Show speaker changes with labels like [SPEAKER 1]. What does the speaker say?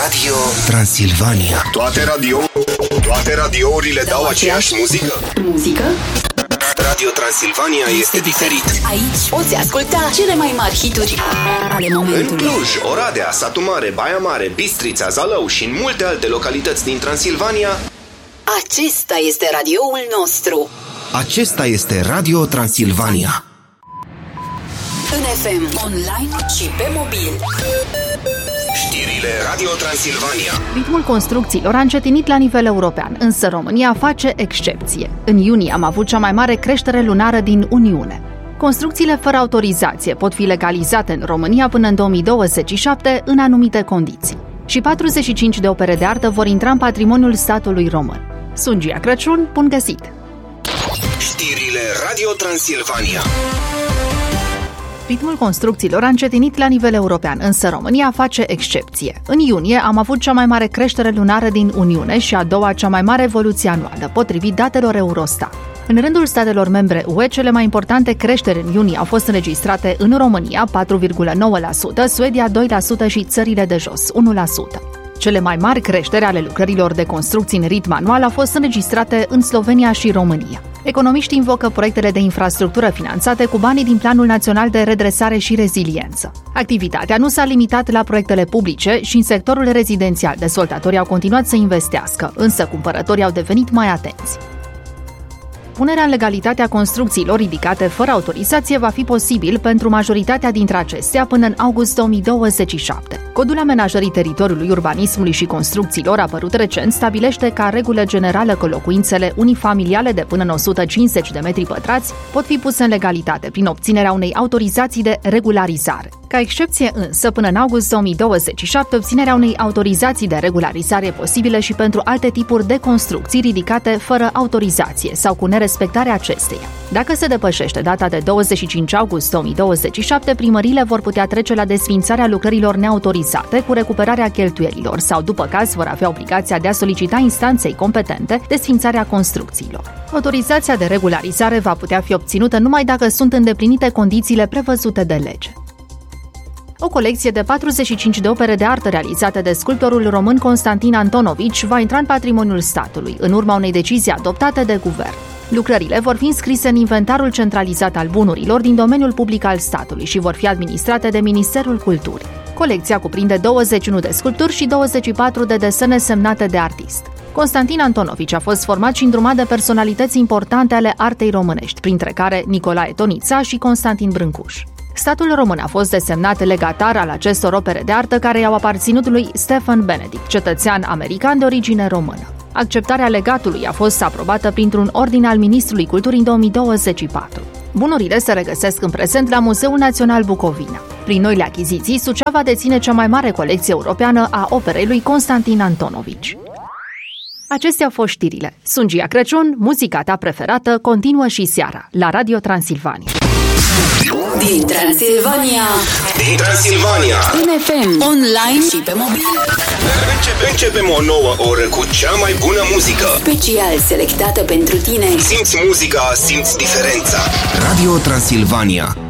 [SPEAKER 1] Radio Transilvania.
[SPEAKER 2] Toate radiourile dau aceeași muzică?
[SPEAKER 1] Radio Transilvania este diferit.
[SPEAKER 3] Aici poți asculta cele mai mari hituri ale momentului.
[SPEAKER 1] În Cluj, Oradea, Satu Mare, Baia Mare, Bistrița, Zalău și în multe alte localități din Transilvania.
[SPEAKER 3] Acesta este radioul nostru.
[SPEAKER 1] Acesta este Radio Transilvania.
[SPEAKER 3] În FM, online și pe mobil.
[SPEAKER 1] Știrile Radio Transilvania.
[SPEAKER 4] Ritmul construcțiilor a încetinit la nivel european, însă România face excepție. În iunie am avut cea mai mare creștere lunară din Uniune. Construcțiile fără autorizație pot fi legalizate în România până în 2027 în anumite condiții. Și 45 de opere de artă vor intra în patrimoniul statului român. Sunt Gia Crăciun, bun găsit!
[SPEAKER 1] Știrile Radio Transilvania.
[SPEAKER 4] Ritmul construcțiilor a încetinit la nivel european, însă România face excepție. În iunie am avut cea mai mare creștere lunară din Uniune și a doua cea mai mare evoluție anuală, potrivit datelor Eurostat. În rândul statelor membre UE, cele mai importante creșteri în iunie au fost înregistrate în România, 4,9%, Suedia 2% și țările de jos, 1%. Cele mai mari creșteri ale lucrărilor de construcții în ritm anual au fost înregistrate în Slovenia și România. Economiștii invocă proiectele de infrastructură finanțate cu banii din Planul Național de Redresare și Reziliență. Activitatea nu s-a limitat la proiectele publice și în sectorul rezidențial dezvoltatorii au continuat să investească, însă cumpărătorii au devenit mai atenți. Punerea în legalitate a construcțiilor ridicate fără autorizație va fi posibil pentru majoritatea dintre acestea până în august 2027. Codul amenajării teritoriului, urbanismului și construcțiilor, apărut recent, stabilește ca regulă generală că locuințele unifamiliale de până în 150 de metri pătrați pot fi puse în legalitate prin obținerea unei autorizații de regularizare. Ca excepție însă, până în august 2027, obținerea unei autorizații de regularizare e posibilă și pentru alte tipuri de construcții ridicate fără autorizație sau cu nerespectarea acesteia. Dacă se depășește data de 25 august 2027, primăriile vor putea trece la desființarea lucrărilor neautorizate cu recuperarea cheltuielilor sau, după caz, vor avea obligația de a solicita instanței competente desființarea construcțiilor. Autorizația de regularizare va putea fi obținută numai dacă sunt îndeplinite condițiile prevăzute de lege. O colecție de 45 de opere de artă realizate de sculptorul român Constantin Antonovici va intra în patrimoniul statului, în urma unei decizii adoptate de guvern. Lucrările vor fi înscrise în inventarul centralizat al bunurilor din domeniul public al statului și vor fi administrate de Ministerul Culturii. Colecția cuprinde 21 de sculpturi și 24 de desene semnate de artist. Constantin Antonovici a fost format și îndrumat de personalități importante ale artei românești, printre care Nicolae Tonița și Constantin Brâncuș. Statul român a fost desemnat legatar al acestor opere de artă care i-au aparținut lui Stephen Benedict, cetățean american de origine română. Acceptarea legatului a fost aprobată printr-un ordin al Ministrului Culturii în 2024. Bunurile se regăsesc în prezent la Muzeul Național Bucovina. Prin noile achiziții, Suceava deține cea mai mare colecție europeană a operei lui Constantin Antonovici. Acestea au fost știrile. Sunt Gia Crăciun, muzica ta preferată continuă și seara la Radio Transilvania.
[SPEAKER 3] Din Transilvania. În FM, online și pe mobil.
[SPEAKER 1] Începem o nouă oră cu cea mai bună muzică.
[SPEAKER 3] Special selectată pentru tine.
[SPEAKER 1] Simți muzica, simți diferența. Radio Transilvania.